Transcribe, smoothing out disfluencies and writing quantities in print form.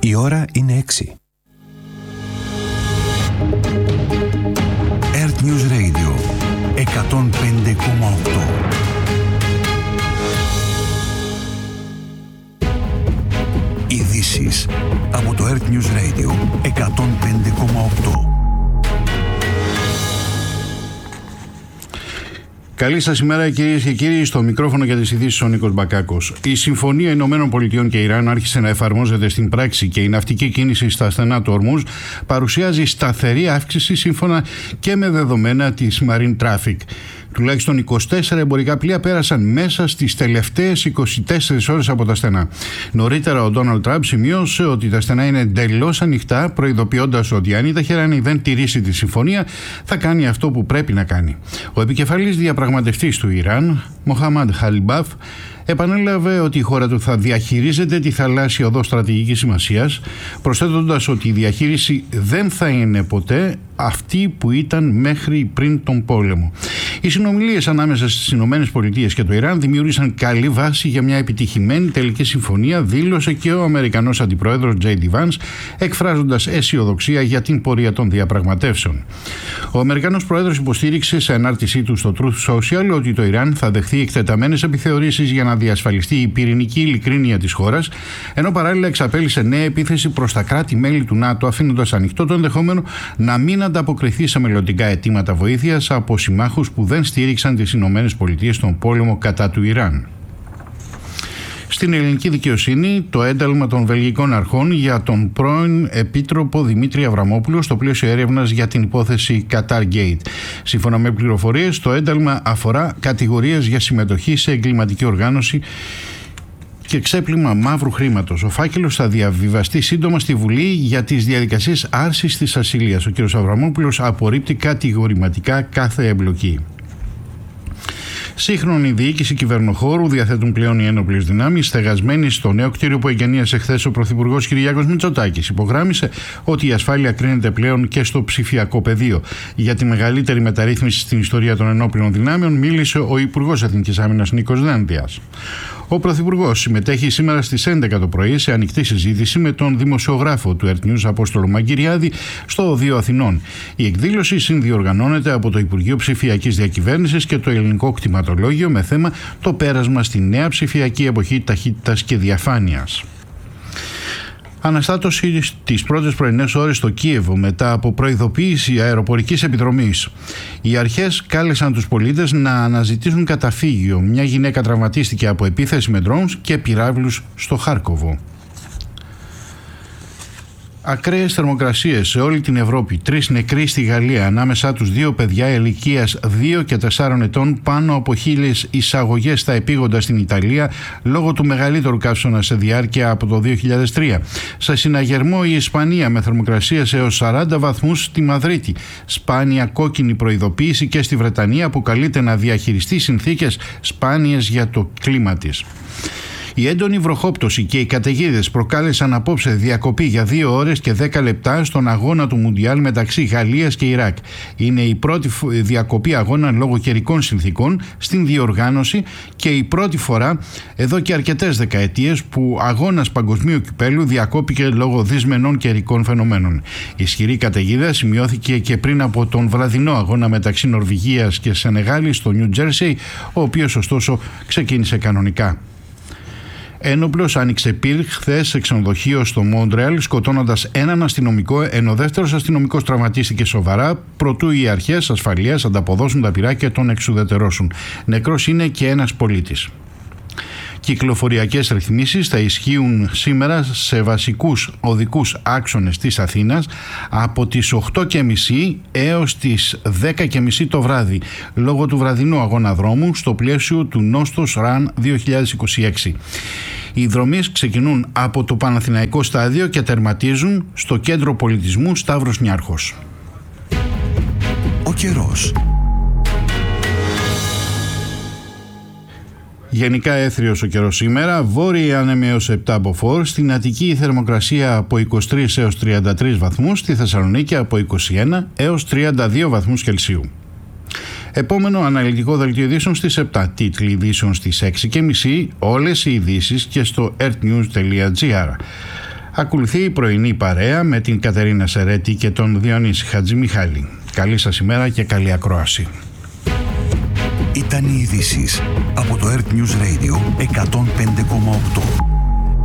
Η ώρα είναι 6. Earth News Radio 105,8. Ειδήσεις από το Earth News Radio 105,8. Καλή σας ημέρα, κυρίες και κύριοι. Στο μικρόφωνο για τις ειδήσεις ο Νίκος Μπακάκος. Η Συμφωνία Ηνωμένων Πολιτειών και Ιράν άρχισε να εφαρμόζεται στην πράξη και η ναυτική κίνηση στα στενά του Ορμούζ παρουσιάζει σταθερή αύξηση σύμφωνα και με δεδομένα της Marine Traffic. Τουλάχιστον 24 εμπορικά πλοία πέρασαν μέσα στις τελευταίες 24 ώρες από τα στενά. Νωρίτερα ο Ντόναλντ Τραμπ σημείωσε ότι τα στενά είναι εντελώς ανοιχτά, προειδοποιώντας ότι αν η Τεχεράνη δεν τηρήσει τη συμφωνία θα κάνει αυτό που πρέπει να κάνει. Ο επικεφαλής διαπραγματευτής του Ιράν, Μοχαμάντ Χαλιμπάφ, επανέλαβε ότι η χώρα του θα διαχειρίζεται τη θαλάσσια οδό στρατηγικής σημασίας, προσθέτοντας ότι η διαχείριση δεν θα είναι ποτέ αυτή που ήταν μέχρι πριν τον πόλεμο. Οι συνομιλίες ανάμεσα στις ΗΠΑ και το Ιράν δημιούργησαν καλή βάση για μια επιτυχημένη τελική συμφωνία, δήλωσε και ο Αμερικανός Αντιπρόεδρος J.D. Vance, εκφράζοντας αισιοδοξία για την πορεία των διαπραγματεύσεων. Ο Αμερικανός Πρόεδρος υποστήριξε σε ανάρτησή του στο Truth Social ότι το Ιράν θα δεχθεί εκτεταμένες επιθεωρήσεις για να διασφαλιστεί η πυρηνική ειλικρίνεια της χώρας, ενώ παράλληλα εξαπέλυσε νέα επίθεση προς τα κράτη-μέλη του ΝΑΤΟ, αφήνοντας ανοιχτό το ενδεχόμενο να μην ανταποκριθεί σε μελλοντικά αιτήματα βοήθειας από συμμάχους που δεν στήριξαν τις ΗΠΑ στον πόλεμο κατά του Ιράν. Στην ελληνική δικαιοσύνη, το ένταλμα των βελγικών αρχών για τον πρώην Επίτροπο Δημήτρη Αβραμόπουλο στο πλαίσιο έρευνας για την υπόθεση Qatar Gate. Σύμφωνα με πληροφορίες, το ένταλμα αφορά κατηγορίες για συμμετοχή σε εγκληματική οργάνωση και ξέπλυμα μαύρου χρήματος. Ο φάκελος θα διαβιβαστεί σύντομα στη Βουλή για τις διαδικασίες άρσης της ασυλίας. Ο κ. Αβραμόπουλος απορρίπτει κατηγορηματικά κάθε εμπλοκή. Σύγχρονη διοίκηση κυβερνοχώρου διαθέτουν πλέον οι ένοπλες δυνάμεις, στεγασμένοι στο νέο κτίριο που εγκαινίασε χθες ο Πρωθυπουργός Κυριάκος Μητσοτάκης. Υπογράμμισε ότι η ασφάλεια κρίνεται πλέον και στο ψηφιακό πεδίο. Για τη μεγαλύτερη μεταρρύθμιση στην ιστορία των ενόπλων δυνάμεων μίλησε ο Υπουργός Εθνικής Άμυνας Νίκος Δένδιας. Ο Πρωθυπουργός συμμετέχει σήμερα στις 11 το πρωί σε ανοιχτή συζήτηση με τον δημοσιογράφο του Earth News Απόστολο Μαγκυριάδη στο Οδείο Αθηνών. Η εκδήλωση συνδιοργανώνεται από το Υπουργείο Ψηφιακής Διακυβέρνησης και το Ελληνικό Κτηματολόγιο με θέμα το πέρασμα στη νέα ψηφιακή εποχή ταχύτητας και διαφάνειας. Αναστάτωση τις πρώτες πρωινές ώρες στο Κίεβο μετά από προειδοποίηση αεροπορικής επιδρομής. Οι αρχές κάλεσαν τους πολίτες να αναζητήσουν καταφύγιο. Μια γυναίκα τραυματίστηκε από επίθεση με drones και πυράβλους στο Χάρκοβο. Ακραίες θερμοκρασίες σε όλη την Ευρώπη. 3 νεκροί στη Γαλλία, ανάμεσά τους 2 παιδιά ηλικίας 2 και 4 ετών, πάνω από 1.000 εισαγωγές στα επίγοντα στην Ιταλία λόγω του μεγαλύτερου καύσωνα σε διάρκεια από το 2003. Σε συναγερμό η Ισπανία με θερμοκρασίες έως 40 βαθμούς στη Μαδρίτη. Σπάνια κόκκινη προειδοποίηση και στη Βρετανία που καλείται να διαχειριστεί συνθήκες σπάνιες για το κλίμα της. Η έντονη βροχόπτωση και οι καταιγίδες προκάλεσαν απόψε διακοπή για 2 ώρες και 10 λεπτά στον αγώνα του Μουντιάλ μεταξύ Γαλλίας και Ιράκ. Είναι η πρώτη διακοπή αγώνα λόγω καιρικών συνθήκων στην διοργάνωση και η πρώτη φορά εδώ και αρκετές δεκαετίες που αγώνας παγκοσμίου κυπέλου διακόπηκε λόγω δυσμενών καιρικών φαινομένων. Ισχυρή καταιγίδα σημειώθηκε και πριν από τον βραδινό αγώνα μεταξύ Νορβηγίας και Σενεγάλης στο Νιου Τζέρσεϊ, ο οποίος ωστόσο ξεκίνησε κανονικά. Ένοπλος άνοιξε πυρ χθες σε ξενοδοχείο στο Μόντρεαλ, σκοτώνοντας έναν αστυνομικό, ενώ δεύτερος αστυνομικός τραυματίστηκε σοβαρά, προτού οι αρχές ασφαλείας ανταποδώσουν τα πυρά και τον εξουδετερώσουν. Νεκρός είναι και ένας πολίτης. Κυκλοφοριακές ρυθμίσεις θα ισχύουν σήμερα σε βασικούς οδικούς άξονες της Αθήνας από τις 8.30 έως τις 10.30 το βράδυ, λόγω του βραδινού αγώνα δρόμου στο πλαίσιο του Νόστος Run 2026. Οι δρομείς ξεκινούν από το Παναθηναϊκό Στάδιο και τερματίζουν στο Κέντρο Πολιτισμού Σταύρος Νιάρχος. Ο καιρός. Γενικά έθριος ο καιρός σήμερα, βόρεια άνεμη έως 7 από 4, στην Αττική η θερμοκρασία από 23 έως 33 βαθμούς, στη Θεσσαλονίκη από 21 έως 32 βαθμούς Κελσίου. Επόμενο αναλυτικό δελτίο ειδήσεων στις 7, τίτλοι ειδήσεων στις 6.30, όλες οι ειδήσεις και στο earthnews.gr. Ακολουθεί η πρωινή παρέα με την Κατερίνα Σερέτη και τον Διονύση Χατζημιχάλη. Καλή σας ημέρα και καλή ακρόαση. Ήταν οι ειδήσεις από το Earth News Radio 105,8.